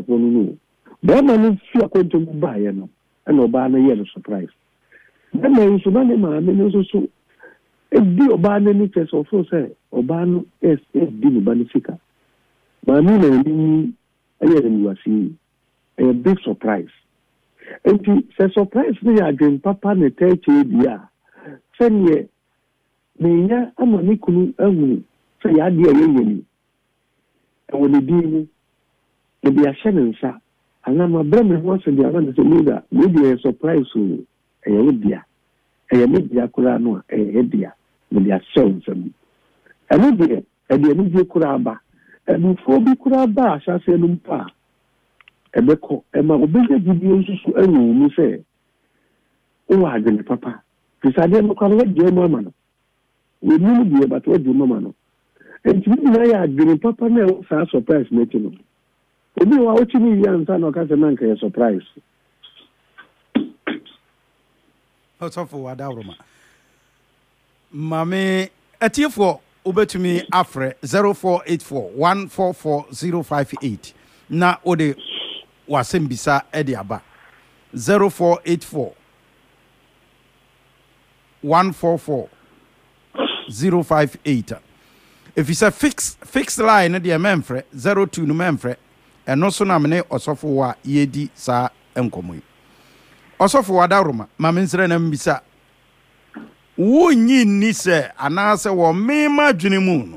no be man fi akonto mu ba ye no e no ba na ye no surprise be man so na ne ma me no so e di oba na ni tese ofo say oba no es di ni ba ni fika ma mi na ni aye ni wasi a big surprise and the surprise me again papa ne teche dia senye me nya amani kunu awu say ya dia yeyeni e woni di ni e bia hyenensa ana ma breme ho so dia na se leader we dia surprise so e ye dia e ye dia kura no e ye dia me dia sense mi ani dia e dia ni dia kura ba e bu fo bi kura ba asase no mpa ebeko ema obege video nsusu enwu mu se o wa agene papa tisade no kwaro je mama no we mu bi but we je mama no enti bi na ya agene papa na o sa surprise na tino obi wa o chimi ya nsa no ka se na nka ya surprise o so for wada roma mame atiefo obetumi afre 0484 144058 na ode wasembisa edi aba 0484 144058 if you say fix line de memfre 02 no memfre eno so na me osofo wa yedi sa enkomo osofo wa daroma ma mensere na mbisa wonyi ni se anase wo mema dwene mu no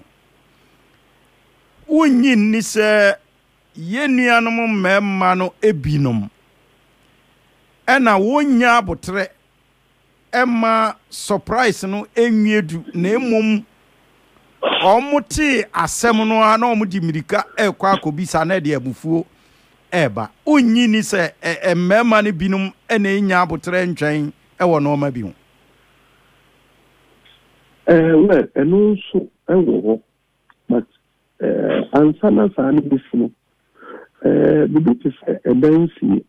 wonyi ni se yenuanom mmemma no ebinom ena wonya abotre ema surprise no enwedu na emom omuti asem no ana omudi mirika ekwa akobisa na de abufuo eba onyi ni se mmemma no binom ena enya abotre ntwen ewo no ma bi ho well eno so ewo but ansana sa ni bifuno the bit is a dance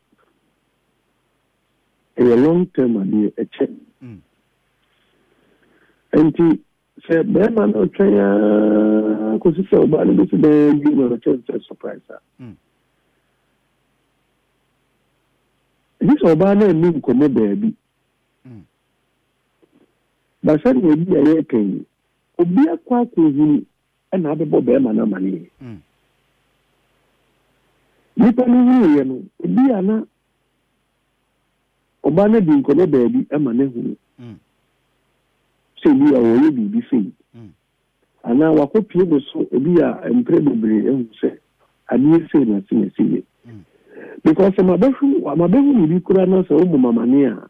a long term and a check. And say, Berman or China, because it's so bad, this is the you know, a surprise. This Obana mean come baby. But suddenly be a year, Obi a quack with and have a Berman money. Nipa ni ye no bi ana oba na di nkono baabi ama ne hu se bi a wo ye bi sei ana wakopie bo so bi a empre bebre ehu se ani sei na sei because mabehu ni bi kura na se o mo mamane a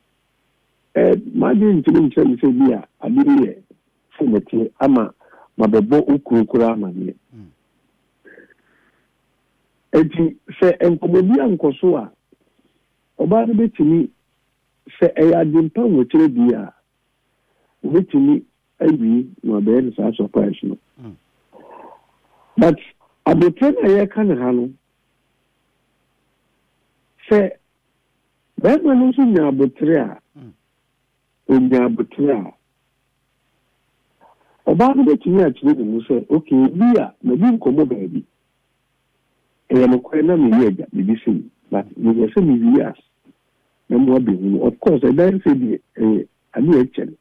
ma di ntimi se bi a abi ye se meti ama mabebo ukura amane eti se enkomobi ankoso a oba de betimi se eyadimpa wotere bi a betimi ayi no be ne sa surprise no but abotre na ye kan ha no se be ma no so nya abotre a onya abotre a oba de betimi a kire mu se okay bi a na bi nkomo ba bi no kwena me yega be see but we say me years na mo be of course I don't say the ani echen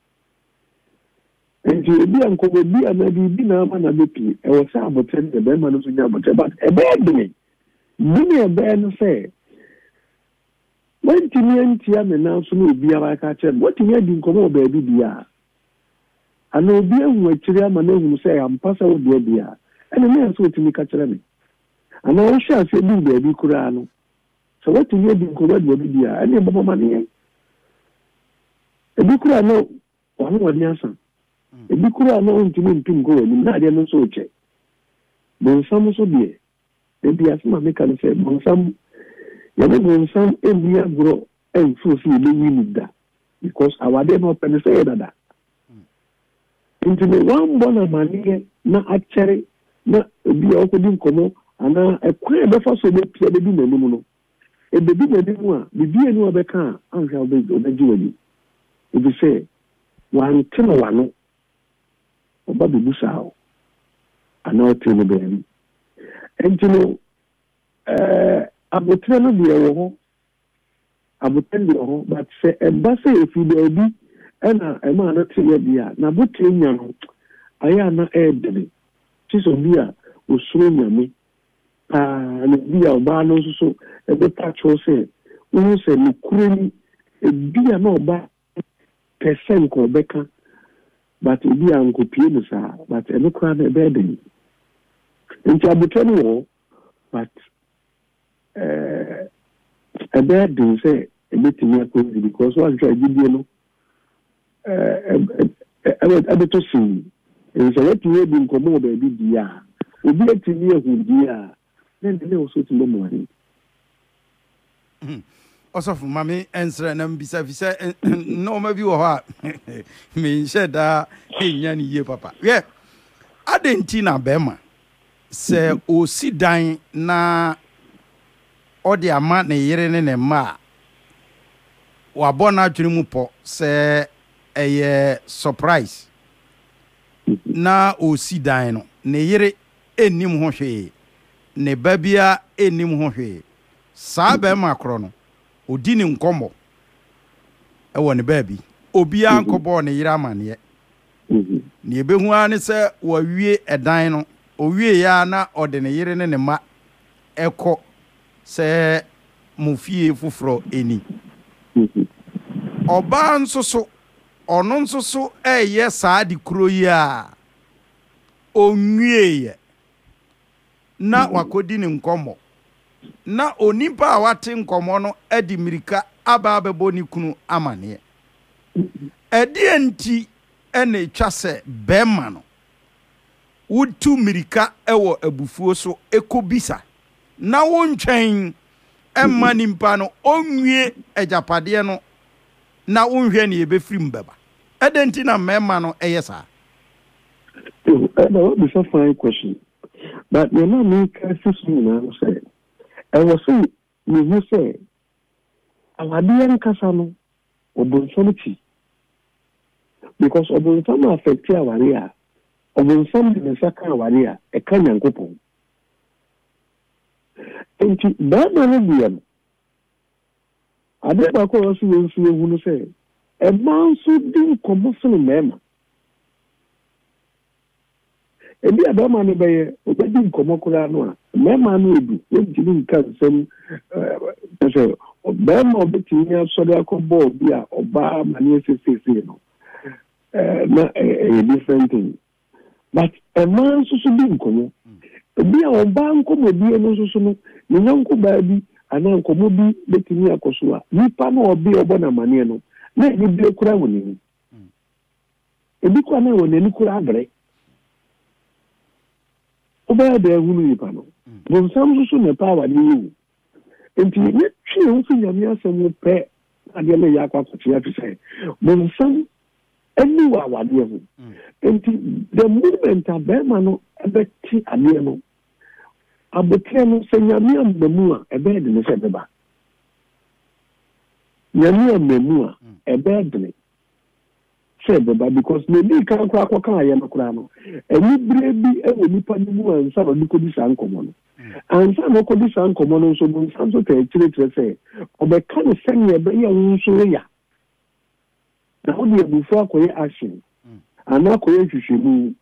and you be anko be anabi bi na ma na bepi e wo say aboten the be ma no so nya aboten but e be me e be no say when timianti am na so no obi aba ka che what me di nko mo ba bi bia ana obi ehu akiri ama na ehu say am pasa wo bia and me so timi ka chere me ana o sha se bi baby kura no so what you be ko ba bi dia ani baba mane e bi kura no wa no wadi asan e bi kura no ntimi mpim ko wani na de no so che bon sam so bi e bi asma me kan se bon sam ya no bon sam e bi agro en so si be wi da because our day no pen say dada ntimi wan bona mane na achere na bi o ko din komo ana ekwe be fa so be pia be bi nanim no e be bi nanim a bi bi enu obeka anhwa obeji wani e bi say wan tino wano oba bi busa o ana o tino be ni entino abotre no de wo abotre de wo but say eba say if you be na ema na tie bia na botre nya no aya na edele tiso bia osuro nyame na bia oba no so ebe pacho say wo say ni kurani bia na oba percent ko beka but bia nko pie no sa but ebe kra na ebe den nti abotre no wo but a bad thing say a bit more because one try to do a bit to see. And so let you be come over baby dear. We be at near who dear. Then they also to the morning. Also, Mammy answer and besides, no, maybe you are. Me said that in year, papa. Yeah, I didn't Tina Bema say, O sit down na. Odi ama ne yere ne ma wa bona adwene mu po se eye surprise na o si dan no ne yere enim ho hwe ne babia enim ho hwe sa ba ma kro no odi ni nkomo e wo ne babi obi ankobo ne yere amane ne ebehu ane se wa wie edan no o wie ya na ode ne yere ne ma eko se mufie fufro eni oba nsoso ono nsoso eye saadi kuro ya onwie na wakodi ni nkomo na onipa awate nkomo no edi mirika aba abebo ni kunu amane edi enti ene twase bema no wutu mirika ewo abufuo so ekobisa na wontwen emma nimpa no onwie ejapade no na wonhwe ne ebefiri mbeba edenti na mema no eyesa no this is a fine question but you know me cases na say I was saying you say awade nkasa no obonsomti because obonsom affect aware a obonsom de saka aware a e kan yankopon enti baba no bia ade ba ko so yensu ehu no say e man so din komo so mema e bia ba ma no be obedi komo kura no a mema no edu ejiri nka nsem so ba ma obeti nya so da ko bo bia oba mani sesese no na a different thing but a man so din komo bia oba nkomo bia no so no ni nyanko ba bi ana nkomo bi betimi akoso a nipa na obi obona mane no na ni bi kura woni ebi kwa na woni ni kura abre oba da hunu nipa no bon sam so ne power ni yu enti ni twi o fi nyame asem pe ade le yakwa kwatia fi say bon sam eni wa wade ho enti the movement abema no ebeti ade no abotre no se nyame ambamu a ebe de ne se beba nyame ambamu a ebe de ne se beba because me bi kan kwa kan aye makura no eni bre bi e woni pa ni mu ansa no ko san komo no ansa no ko san komo no so bu san so te tire se obe kan se ne ebe ya nso ya na ho de bufu akoye action ana akoye hwehwemu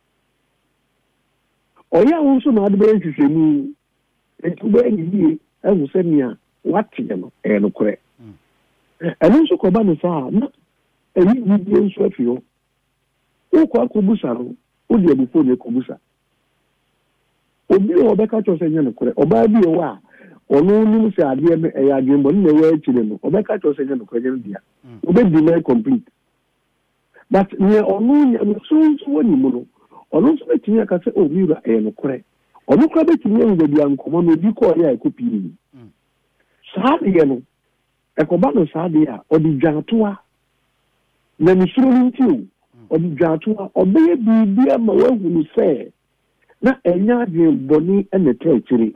oya nso na ade be hwehwemu etu be ni ehu se nia wate no no kore eno nso ko ba no sa na eni bi nso afio uko akobusa no odi abufu ne kobusa obi o be ka cho se nya no kore oba bi o a onu ni se ade me eya adwembo ne we akire no obe ka cho se nya no kore dia obe di na complete but ne onu nya so woni mu no onu so betimi aka se o mi ra no kore onu kora betimi en gbe ankomo no bi ko ya ekopi saa de no ekoba no saa de a odi dwantoa na ni suru ntiu odi dwantoa obeye bibia ma wahunu se na enya adwembo ni ene trekire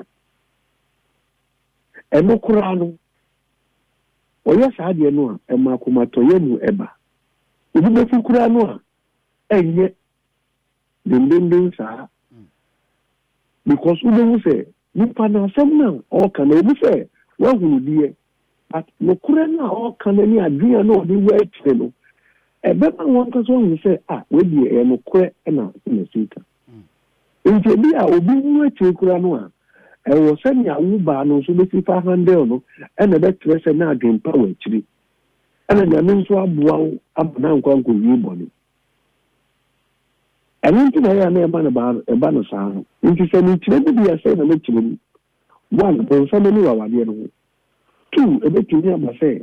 eno kora no oya saa de no a ema komato yenu eba obi be fukura no a enye dindindin sa because we don't say nipa na asɛm na ɔka na obi sɛ wahunu die but nokora na ɔka na ni adwene na ɔde wɔ akyire no ɛbɛma wɔn kasa wɔn sɛ wɔdi ɛyɛ nokora na sika nti bi a obi wu akyire kura no a ɛwɔ sɛ ni awu baa no nso bɛsi fa handle no ɛna bɛkyerɛ sɛ na adwempa wɔ akyire ɛna nyame nso aboa wo ama na nkwa wie bɔne ɛno nti na yɛ na ɛba no saa no nti sɛ mekyerɛ bi deɛ sɛ na mɛkyerɛ mu one bɔnsam ne wawadeɛ no ho two ɛbɛtumi ama sɛ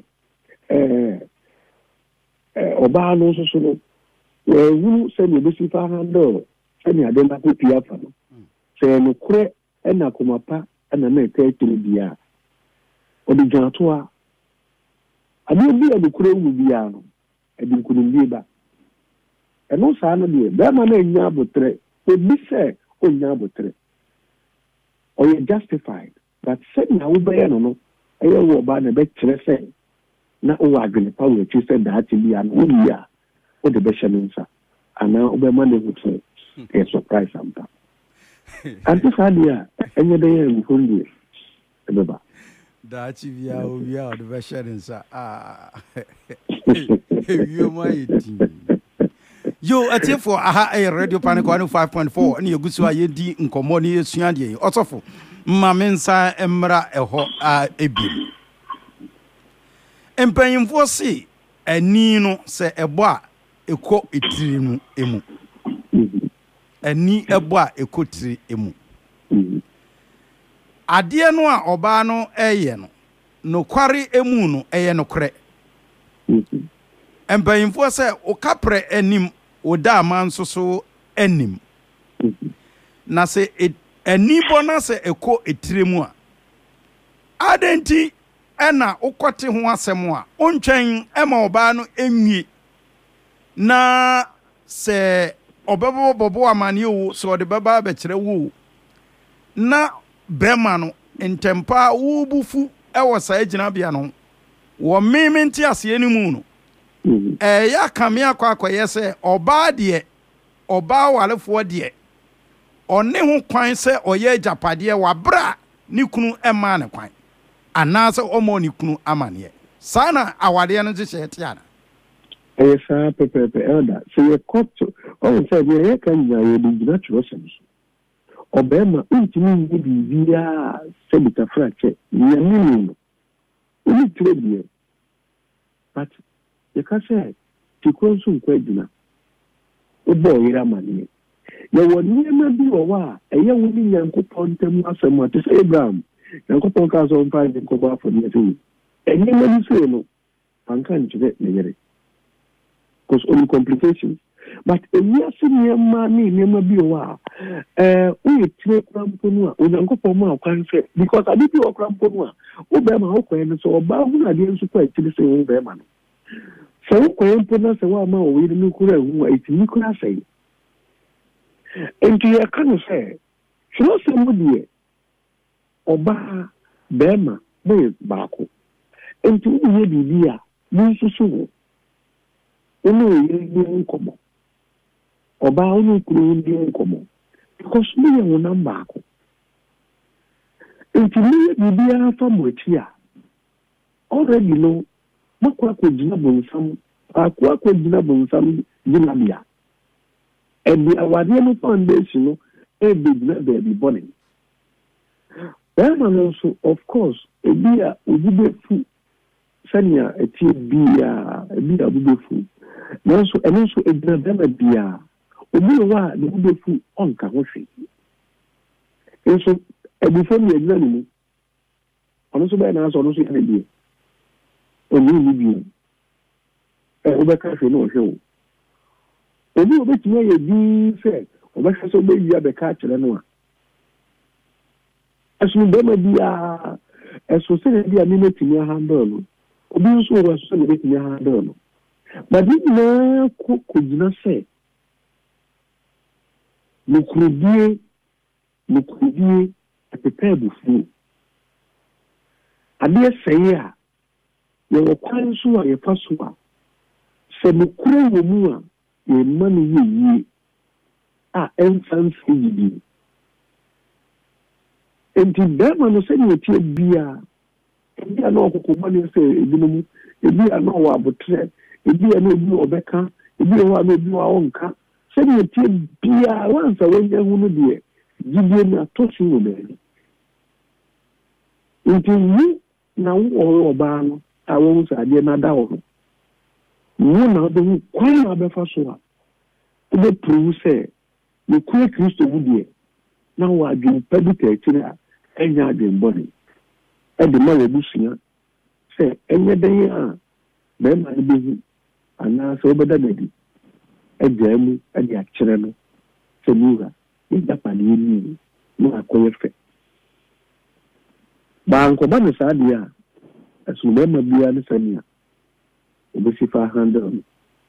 ɔbaa no nso so no wɔahunu sɛnea ɛbɛsi fa handle sɛnea ade no akɔpie afa no sɛ nokorɛ ɛna akoma pa ɛna na ɛka akyerɛ bi a ɔde dwanato a adeɛ bi a nokorɛ wu biara no ɛde nkonimdie ba ɛno saa no deɛ bɛrima no anya abotrɛ obi sɛ ɔnya abotrɛ ɔyɛ justified but sɛnea wobɛyɛ no no ɛyɛ wɔ ɔbaa na ɛbɛkyerɛ sɛ na wowɔ adwene pa wɔ akyi sɛ daakye bia no wowie a wode bɛhyɛ no nsa anaa wobɛma no ahu sɛ ɛyɛ surprise ampa ante saa deɛ a ɛnyɛ dɛ yɛ awufo no deɛ ɛbɛba daakye bia owie a wode bɛhyɛ no nsa ewiem ayɛ din yo atiefo aha ɛyɛ radio panic 105.4 ɛne yɛgu so a yɛdi nkɔmmɔ ne yɛsua deɛ yi ɔsɔfo mma me nsa mmra ɛhɔ a ebiem mpanyimfoɔ se ani no sɛ ɛbɔ a ɛkɔ etiri no emu ani ɛbɔ a ɛkɔ tiri emu adeɛ no a ɔbaa no ɛyɛ no nokware emu no ɛyɛ nokorɛ mpanyimfoɔ sɛ ɔkaprɛ anim oda ama nso so anim na sɛ ani bɔ na sɛ ɛkɔ etire mu a adenti ɛna ukɔte ho asɛm a ontwɛn ɛma ɔbaa no enwie na sɛ ɔbɛbɔbɔ amane wo sɛ ɔde bɛba bɛkyerɛ wo na bɛma no ntempa wo bufu ɛwɔ saa gyina bia no wɔ mementi aseɛ no mu no ɛyɛ kame akɔakɔyɛ sɛ ɔbaa deɛ ɔbaa walefoɔ deɛ ɔne ho kwan sɛ ɔyɛ agyapadeɛ wabra ne kunu ɛma ne kwan anaasɛ ɔmɔ ne kunu amaneɛ saa na awadeɛ no gye te ana ɛyɛ saa pɛpɛpɛ elda sɛ yɛkɔto ɔwɔ sɛ yɛyɛ ka nyinaa yɛde gyina kyerɛsɛm so ɔbɛrima ntumi nyɛ biribiaa sɛ bitafrakyɛ nyame no wone twerɛ deɛ but yɛka sɛ tikuro nso nkɔ agyina wobɔ ɔyere amaneɛ yɛwɔ nneɛma bi wɔ hɔ a ɛyɛ wo ne nyankopɔn ntam asɛm a te sɛ abraham nyankopɔn kaa sɛ ɔmfa ne nkɔbɔ afɔdeɛ sɛ ɛnneɛma bi sei no anka nkyerɛ ne yere because only complications but ewiase nneɛma ne nneɛma bi wɔ hɔ a woyɛ tire kora mpo no a onyankopɔn mu akwan sɛ because ade bi wɔ kora mpo no a wobɛrima wokɔɛ no sɛ ɔbaa ho adeɛ nso kɔ akyiri sɛ wo bɛrima no sɛ wokɔɛ mpo no sɛ woama ɔwere no kora ahu a ɛtumi kora asɛe nti yɛka no sɛ kyerɛsɛm mu deɛ ɔbaa bɛrima bɛyɛ baako nti woyɛ biribi a monsusu wo wone ɔyere bi nkɔmmɔ ɔbaa wone kuro bi nkɔmmɔ because moyɛ wo nam baako nti moyɛ biribiara fa mo akyi a already no makɔ akɔgyina bonsam gyinabea ɛde awadeɛ no foundation no ɛbɛgyina baabi bɔne bɛrima no nso of course ebi a obi bɛfu sɛnea ɛtie ebi a obi bɛfu nanso ɛno nso ɛgyina bɛrima biara obi wɔ hɔ a ne ho bɛfu ɔnka ho hwee nso abufo no yɛgyina ne mu ɔno nso bɛyɛ naasɛ ɔno nso yɛ ne bie ɔne ne bie wobɛka hwee na ɔhwɛ wo obi obetumi ayɛ din sɛ ɔbɛhwɛ sɛ ɔbɛwia bɛka akyerɛ no a ɛsono bɛrima biara ɛso sɛ bi a ne natumi ahandle no obi nso wɔ ɛso sɛ ne bɛtumi ahandle no but ne nyinaa kɔgyina sɛ nokorodie ɛpepa abufuo adeɛ sɛe a yɛwɔ kwan so a yɛfa so a sɛ nokora wɔ mu a yɛma no yie a ɛmfa mfiri yi bi enti bɛrima no sɛ ne tie bia ebi a na ɔkɔkɔbɔ ne sɛ ebinom ebi a na ɔwɔ abotrɛ ebi a na ebi ɔbɛka ebi a na ebi a ɔnka sɛ ne tie bia wansa wɔnyɛ hu no deɛ gyidie na to so wɔ baabi nti wu na wo ɔbaa no a wɔn sɛ adeɛ na da hɔ no wo na ɔbɛhu kwan na abɛfa so a wobɛpuru sɛ yɛkura kristo mu deɛ na wɔ adwene pa bi ka akyire a ɛnyɛ adwene bɔne ɛde ma w'abusua sɛ ɛnyɛ dɛn a bɛrima no bɛhu anaasɛ wobɛda n'adi agyaa mu de akyerɛ no sɛ nura yɛgyapadeɛ nii na akɔyɛ fɛ baankɔba no saa deɛ a ɛso bɛrima biara ne sɛ nea obɛsi fa handle no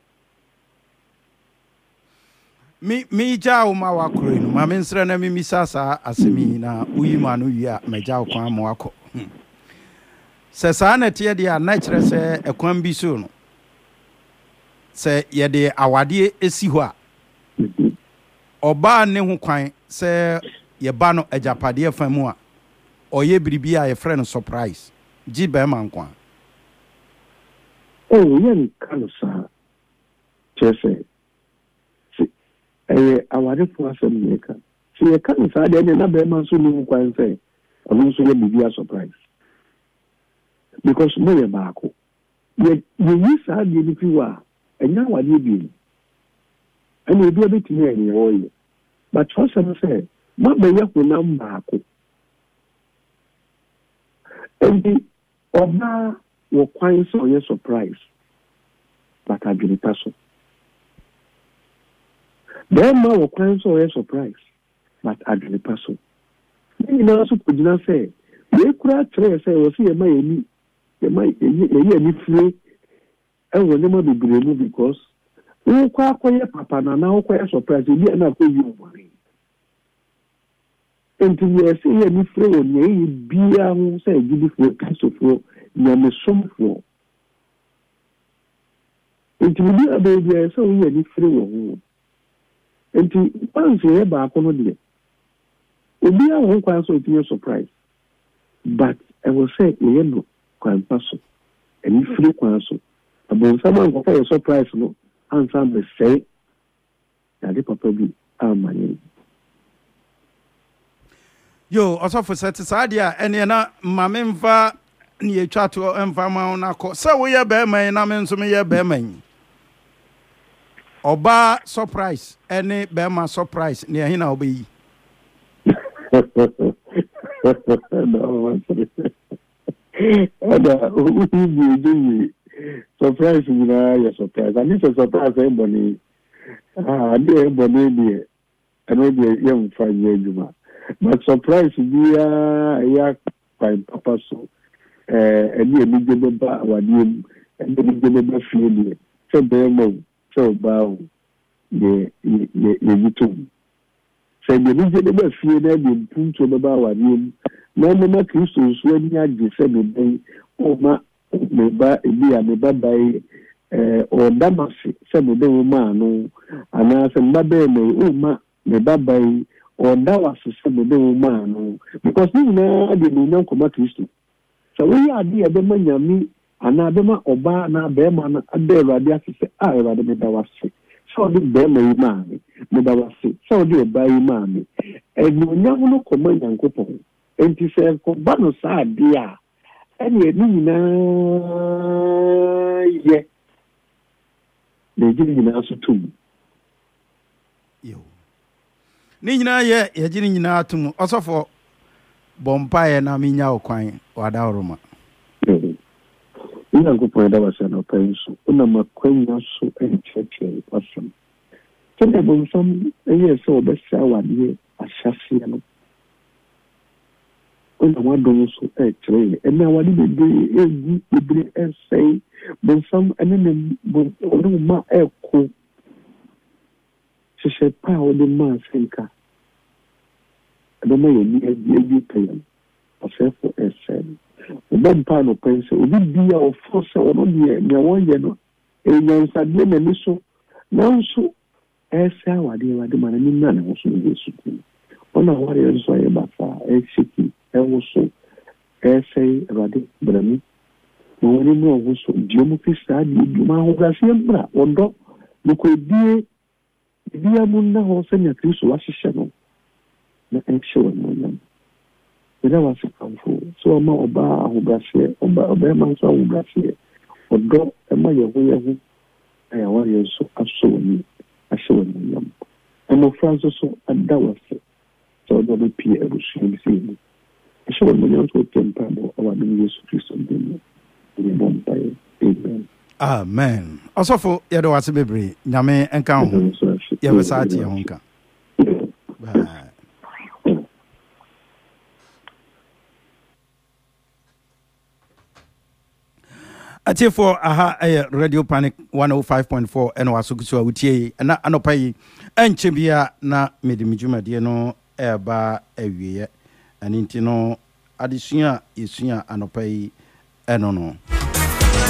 me gya wo ma wakoro no ma me nsrɛ na memisa saa asɛm yi na woyi ma no wie a magya wo kwan ma wakɔ sɛ saa na teɛ deɛ a na kyerɛ sɛ ɛkwan bi so no sɛ yɛde awadeɛ esi hɔ a ɔbaa ne ho kwan sɛ yɛba no agyapadeɛ fa mu a ɔyɛ biribi a yɛfrɛ no surprise gye bɛrima nkwa yɛnka no saa kyerɛ sɛ awarefo asɛm na yɛka sɛ yɛka no saa deɛ ne na bɛrima nso ne ho kwan sɛ ɔno nso yɛ biribi a surprise because moyɛ baako yɛyi saa deɛ no fi wɔ a ɛnyɛ awadeɛ bio ɛna ebi a bɛtumi a ɛnyɛ wɔyɛ but ɔsɛm sɛ mabɛyɛ honam baako ɛnti ɔbaa wɔ kwan sɛ ɔyɛ surprise but adwene pa so bɛrima wɔ kwan sɛ ɔyɛ surprise but adwene pa so ne nyinaa nso kɔgyina sɛ yɛkura kyerɛ sɛ wɔ sɛ yɛyɛ ani fire ɛwɔ nneɛma bebree mu because wokɔ akɔyɛ papa na na wokɔyɛ surprise ebi a na akɔyi ɔbɔre nti yɛsɛ yɛ ani fire wɔ nea ɛyɛ biara ho sɛ agyidifoɔ kristofoɔ nyamesomfoɔ nti bi a baabi a yɛsɛ woyɛ ani fire wɔ ho nti once yɛ baako no deɛ obi a wɔn kwan so ɔtumi surprise but ɛwɔ sɛ yɛyɛ no kwan pa so ani fire kwan so abonsam a nkɔfa yɛ surprise no ansa mbɛsɛe yɛade papa bi ama yɛn yo ɔsɔfo sɛ te saa deɛ a ɛneɛ na ma memfa ne yɛtwa to ɛmfa ma wo no akɔ sɛ woyɛ bɛrima yi na me nso meyɛ bɛrima yi ɔbaa surprise ɛne bɛrima surprise ne ɛhe na wobɛyi ada ubi surprise nyinaa yɛ surprise ani sɛ surprise ɛbɔne adeɛ ɛbɔne deɛ ɛno deɛ yɛmfa nyɛ adwuma but surprise biara ɛyɛ kwan papa so ɛne anigye bɛba awadeɛ mu ɛne anigye bɛba fie deɛ sɛ bɛrima wo sɛ ɔbaa wo yɛyi tom sɛ anigye bɛba fie na ɛde mpuntuo bɛba awadeɛ mu na ɔmama kristo nso ani agye sɛ mebɛn ɔma meba ebi a meba bae ɔda mase sɛ mebɛ wo maa no anaasɛ mba bɛɛ me ɔma meba bae ɔda wase sɛ mebɛ wo maa no because ne nyinaa de ne nkɔma kristo sɛ woyɛ ade a bɛma nyame anaa bɛma ɔbaa anaa bɛrima no ada awurade ase sɛ a awurade meda wase sɛ ɔde bɛrima yi maa me meda wase sɛ ɔde ɔbaa yi maa me ɛnuonyam no kɔma nyankopɔn enti sɛ kɔba no saa adeɛ a ɛne ɛne nyinaa yɛ na ɛgye ne nyinaa so tom ne nyinaa yɛ yɛgye ne nyinaa tom ɔsɔfo bɔ mpaeɛ na menya wo kwan wada woroma nyankopɔn ɛda wasɛ no ɔpa yi so wonam akwanya so ɛnkyerɛkyerɛ wasɛm sɛdeɛ bɔnsam ɛyɛ sɛ wɔbɛsɛ awadeɛ ahyɛseɛ no wona wadom so ɛkyerɛ yɛ ɛnɛ awade bebree ɛgu bebree ɛsɛe bonsam ɛne ne ɔne ma ɛko hyehyɛ pa a wɔde maa sɛnka ɛbɛma yɛni adi pɛyɛ ɔsɛfo ɛsɛe ɔbɛ mpa no pɛn sɛ obi bia ɔfo sɛ ɔno deɛ nea wɔyɛ no ɛnyansadeɛ n'ani so nanso ɛsɛ awade ma n'ani na ne ho so no yɛ sukuu ɔna wɔre nso ayɛ basaa ɛhyɛki ɛwo ɛsɛe awurade brami ma wɔne mu ɔwo so diom fi saa deɛ bi ma ahobraseɛ mbra wɔdɔ nokwɛdie bibia mu nna hɔ sɛnea kristo wahyehyɛ no na ɛnhyɛ wɔ nomonyam meda wase kamfo sɛ ɔma ɔbaa ahobraseɛ ɔbɛrima nso ahobraseɛ ɔdɔ ɛma yɛho ayɛwareɛ nso asɔ w'ani ahyɛ wɔ nomonyam mmɔfra nso so ada wase sɛ ɔdɔ bɛpie abusua bi sɛ mu ahyɛ wɔ nomonyam nso ɔtɛ mpabɔ ɔwadom yesu kristo din mu yɛbɔ mpaeɛ amen. Amen. Osofo yɛde wase bebree nyame nka ho yɛbɛsa ate yɛ ho nka. Atiefo aha Radio Panic 105.4 ɛna wasokuso a wotie na anopa yi ɛnkyɛ bia na medimidwumadie no ɛba awieyɛ ɛne nti no adesua yɛsua anopa yi ɛno no